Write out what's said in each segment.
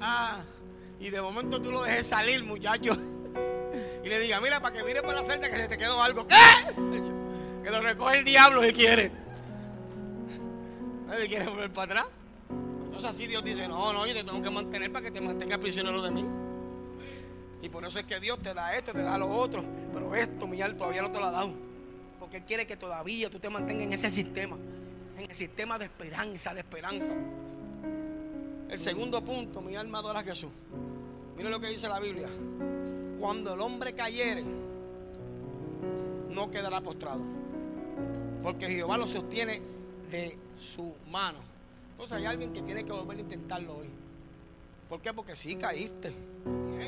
Y de momento tú lo dejes salir, muchacho. Y le diga, mira, para que mire para la celda que se te quedó algo. ¿Qué? Que lo recoge el diablo si quiere. Nadie quiere volver para atrás. Entonces así Dios dice, no, yo te tengo que mantener para que te mantengas prisionero de mí. Y por eso es que Dios te da esto, te da lo otro. Pero esto, mi alma, todavía no te lo ha dado. Porque Él quiere que todavía tú te mantengas en ese sistema. En el sistema de esperanza, El segundo punto, mi alma adora a Jesús. Mire lo que dice la Biblia. Cuando el hombre cayere, no quedará postrado, porque Jehová lo sostiene de su mano. Entonces hay alguien que tiene que volver a intentarlo hoy. ¿Por qué? Porque sí, caíste. Bien.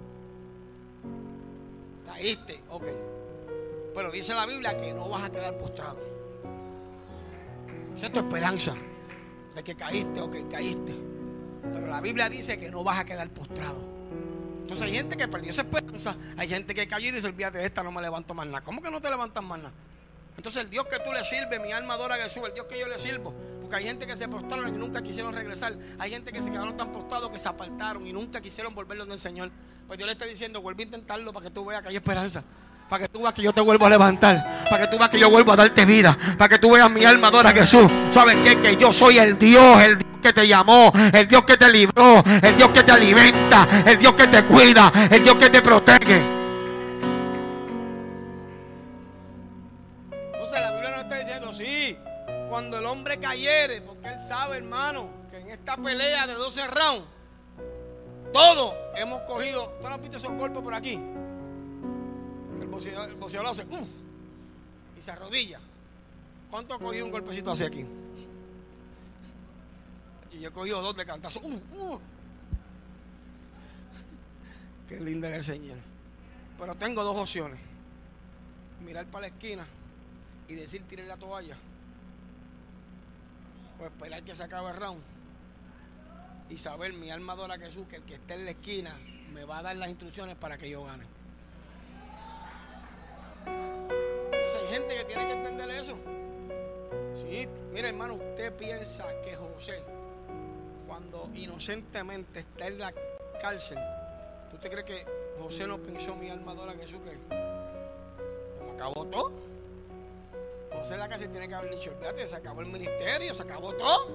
Caíste, ok. Pero dice la Biblia que no vas a quedar postrado. Esa es tu esperanza de que caíste, ok, caíste. Pero la Biblia dice que no vas a quedar postrado. Entonces hay gente que perdió esa esperanza. Hay gente que cayó y dice, olvídate de esta, no me levanto más nada. ¿Cómo que no te levantas más nada? Entonces el Dios que tú le sirves, mi alma adora a Jesús, el Dios que yo le sirvo. Porque hay gente que se postraron y nunca quisieron regresar. Hay gente que se quedaron tan postrados que se apartaron y nunca quisieron volver donde el Señor. Pues Dios le está diciendo, vuelve a intentarlo para que tú veas que hay esperanza. Para que tú veas que yo te vuelvo a levantar. Para que tú veas que yo vuelvo a darte vida. Para que tú veas, mi alma adora a Jesús. ¿Sabes qué? Que yo soy el Dios que te llamó, el Dios que te libró, el Dios que te alimenta, el Dios que te cuida, el Dios que te protege. Entonces la Biblia nos está diciendo, sí, cuando el hombre cayere, porque él sabe, hermano, que en esta pelea de 12 rounds, todos hemos cogido. ¿Tú no has visto esos golpes por aquí? Que el boxeador hace y se arrodilla. ¿Cuánto ha cogido un golpecito así aquí? Yo he cogido 2 de cantazo. Qué linda es el Señor. Pero tengo 2 opciones: mirar para la esquina y decir tiré la toalla, o esperar que se acabe el round y saber, mi alma adora a Jesús, que el que esté en la esquina me va a dar las instrucciones para que yo gane. Entonces hay gente que tiene que entender eso. Sí, mira, hermano, usted piensa que José, cuando inocentemente está en la cárcel, ¿tú te crees que José no pensó, mi alma adora a Jesús, que como acabó todo? José en la cárcel tiene que haber dicho, olvídate, se acabó el ministerio, se acabó todo.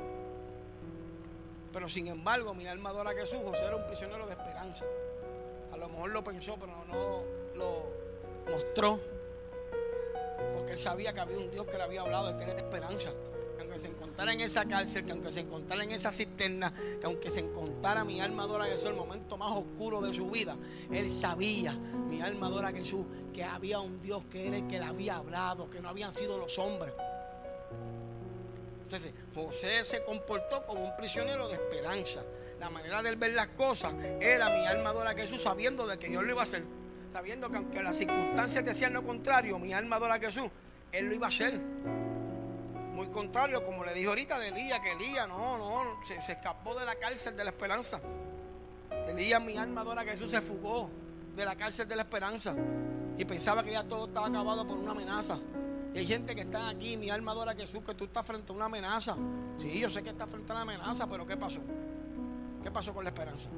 Pero sin embargo, mi alma adora a Jesús, José era un prisionero de esperanza. A lo mejor lo pensó, pero no lo mostró, porque él sabía que había un Dios que le había hablado de tener esperanza. Que aunque se encontrara en esa cárcel, que aunque se encontrara en esa cisterna, que aunque se encontrara, mi alma adora a Jesús, el momento más oscuro de su vida, él sabía, mi alma adora a Jesús, que había un Dios que era el que le había hablado, que no habían sido los hombres. Entonces José se comportó como un prisionero de esperanza. La manera de él ver las cosas era, mi alma adora a Jesús, sabiendo de que Dios lo iba a hacer, sabiendo que aunque las circunstancias decían lo contrario, mi alma adora a Jesús, él lo iba a hacer. Muy contrario, como le dije ahorita de Elías, que Elías se escapó de la cárcel de la esperanza. Elías, mi alma adora a Jesús, se fugó de la cárcel de la esperanza y pensaba que ya todo estaba acabado por una amenaza. Y hay gente que está aquí, mi alma adora a Jesús, que tú estás frente a una amenaza. Sí, yo sé que estás frente a una amenaza, pero ¿qué pasó? ¿Qué pasó con la esperanza?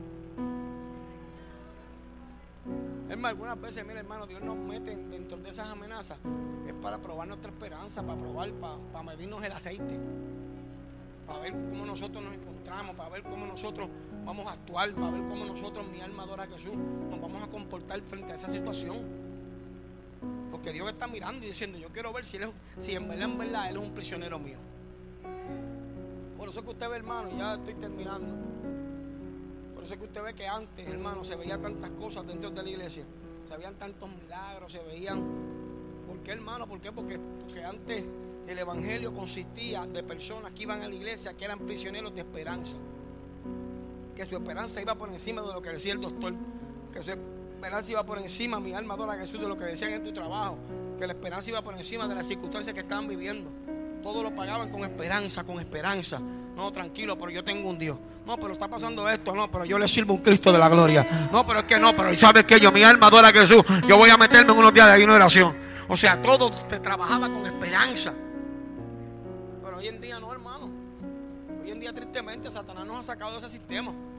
Es más, algunas veces, mira, hermano, Dios nos mete dentro de esas amenazas. Es para probar nuestra esperanza, para medirnos el aceite, para ver cómo nosotros nos encontramos, para ver cómo nosotros vamos a actuar, para ver cómo nosotros, mi alma adora a Jesús, nos vamos a comportar frente a esa situación. Porque Dios está mirando y diciendo, yo quiero ver si en verdad Él es un prisionero mío. Por eso es que usted ve, hermano, ya estoy terminando. Por eso es que usted ve que antes, hermano, se veían tantas cosas dentro de la iglesia. Se veían tantos milagros, se veían. ¿Por qué, hermano? ¿Por qué? Porque antes el evangelio consistía de personas que iban a la iglesia, que eran prisioneros de esperanza. Que su esperanza iba por encima de lo que decía el doctor. Que su esperanza iba por encima, mi alma adora a Jesús, de lo que decían en tu trabajo. Que la esperanza iba por encima de las circunstancias que estaban viviendo. Todo lo pagaban con esperanza, con esperanza. No, tranquilo, pero yo tengo un Dios. No, pero está pasando esto. No, pero yo le sirvo a un Cristo de la gloria. No, pero es que no, pero ¿sabes qué? Yo, mi alma adora a Jesús. Yo voy a meterme en unos días de ayuno y oración. O sea, todo te trabajaba con esperanza. Pero hoy en día no, hermano. Hoy en día, tristemente, Satanás nos ha sacado de ese sistema.